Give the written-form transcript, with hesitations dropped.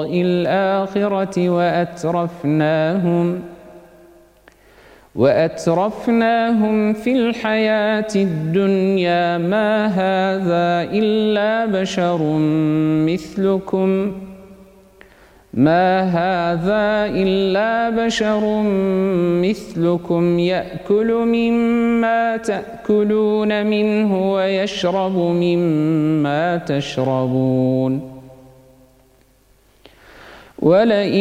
الآخرة وأترفناهم في الحياة الدنيا ما هذا إلا بشر مثلكم يأكل مما تأكلون منه ويشرب مما تشربون